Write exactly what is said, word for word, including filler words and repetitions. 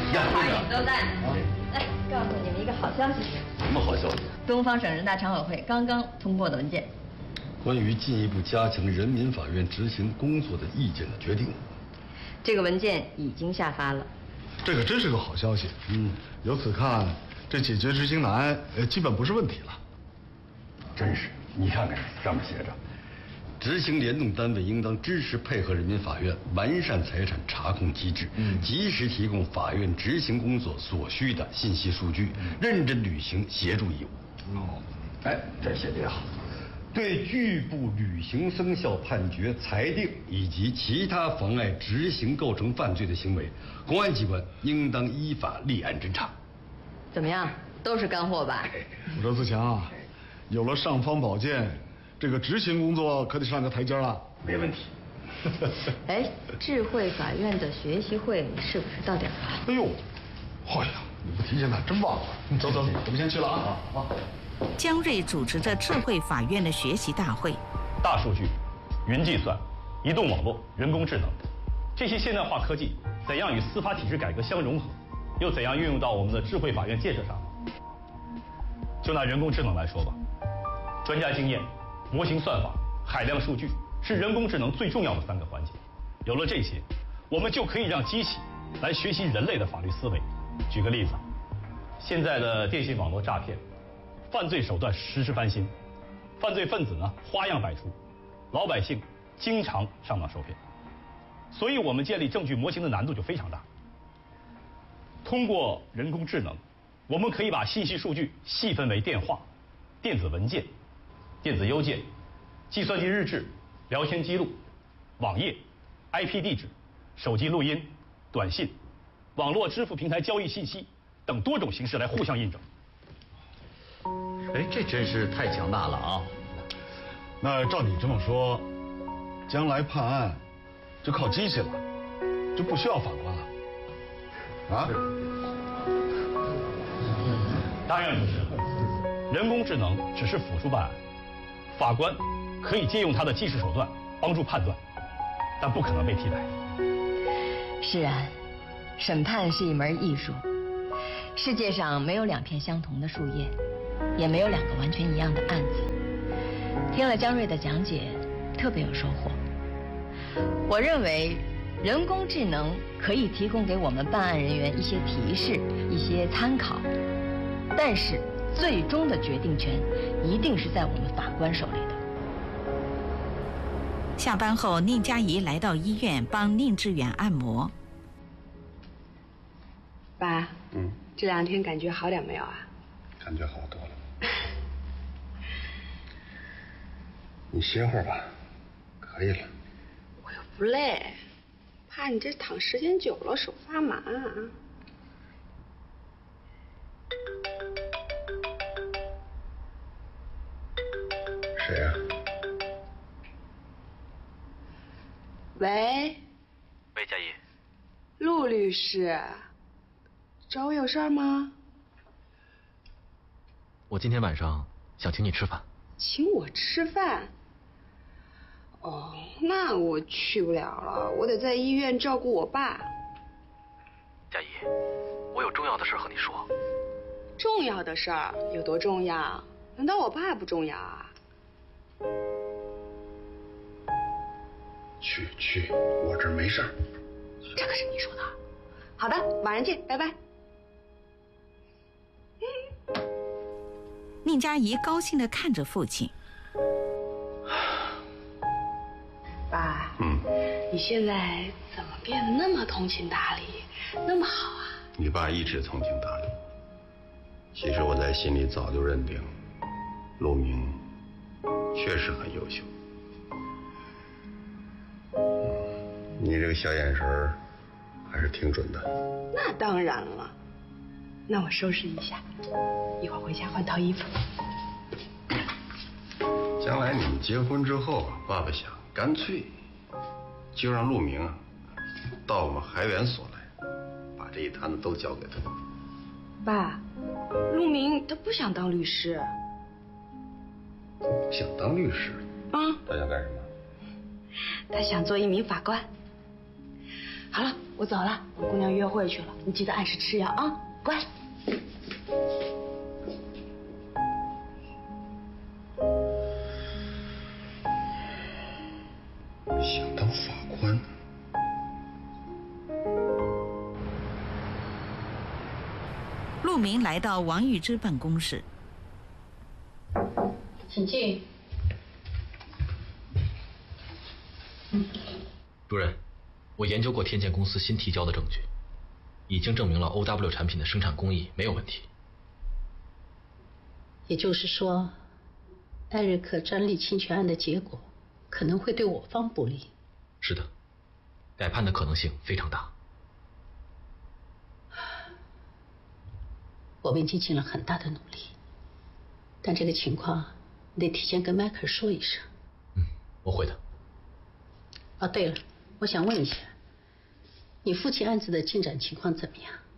花影都在呢。来，告诉你们一个好消息。 什么好消息？ 东方省人大常委会刚刚通过的文件， 关于进一步加强人民法院执行工作的意见的决定。 这个文件已经下发了。 这个真是个好消息。嗯，由此看，这解决执行难，呃，基本不是问题了。 真是，你看看上面写着。执行联动单位应当支持配合人民法院完善财产查控机制，嗯，及时提供法院执行工作所需的信息数据，嗯、认真履行协助义务。哦，哎，这写的也好。对拒不履行生效判决、裁定以及其他妨碍执行构成犯罪的行为，公安机关应当依法立案侦查。 怎么样，都是干货吧？ 我说自强啊，有了尚方宝剑。这个执行工作可得上个台阶了。 没问题。 哎，智慧法院的学习会是不是到点了？ 哎呦，哎呀，你不提现在真忘了。走走，我们先去了啊。好。 姜瑞主持着智慧法院的学习大会。 大数据、云计算、移动网络、人工智能，这些现代化科技怎样与司法体制改革相融合，又怎样运用到我们的智慧法院建设上？就拿人工智能来说吧，专家经验、模型算法、海量数据是人工智能最重要的三个环节。有了这些，我们就可以让机器来学习人类的法律思维。举个例子，现在的电信网络诈骗，犯罪手段时时翻新，犯罪分子呢花样百出，老百姓经常上当受骗，所以我们建立证据模型的难度就非常大。通过人工智能，我们可以把信息数据细分为电话、电子文件、电子邮件、计算机日志、聊天记录、网页、I P 地址、手机录音、短信、网络支付平台交易信息等多种形式来互相印证。 哎，这真是太强大了啊！ 那照你这么说，将来判案就靠机器了，就不需要法官了啊？ 当然不是，人工智能只是辅助办案，法官可以借用他的技术手段帮助判断，但不可能被替代。 是啊，审判是一门艺术，世界上没有两片相同的树叶，也没有两个完全一样的案子。听了姜瑞的讲解，特别有收获。我认为人工智能可以提供给我们办案人员一些提示、一些参考，但是最终的决定权一定是在我们法官手里的。 下班后，宁佳怡来到医院帮宁志远按摩。 爸， 嗯， 这两天感觉好点没有啊？ 感觉好多了。你歇会儿吧，可以了。 我又不累，怕你这躺时间久了手发麻。 谁呀？ 喂。 喂，佳怡。 陆律师，找我有事儿吗？ 我今天晚上想请你吃饭。 请我吃饭？哦，那我去不了了，我得在医院照顾我爸。 佳怡，我有重要的事和你说。 重要的事儿有多重要？难道我爸不重要啊？ 去去，我这儿没事儿。 这可是你说的。好的，晚上见，拜拜。 宁佳怡高兴地看着父亲。 爸， 嗯， 你现在怎么变得那么通情达理，那么好啊？ 你爸一直通情达理。其实我在心里早就认定，陆明确实很优秀。嗯，你这个小眼神儿还是挺准的。 那当然了。那我收拾一下，一会儿回家换套衣服。 将来你们结婚之后，爸爸想干脆就让陆明啊到我们海员所来，把这一摊子都交给他。 爸，陆明他不想当律师。 不想当律师？ 嗯。 他想干什么？ 他想做一名法官。 好了，我走了，我姑娘约会去了，你记得按时吃药啊，乖。 想当法官？ 陆明来到王玉芝办公室， 请进。 主任，我研究过天健公司新提交的证据，已经证明了 O W 产品的生产工艺没有问题。 也就是说，艾瑞克专利侵权案的结果可能会对我方不利。 是的，改判的可能性非常大。 我们已经尽了很大的努力，但这个情况你得提前跟迈克尔说一声。 嗯，我会的。 哦，对了，我想问一下，你父亲案子的进展情况怎么样？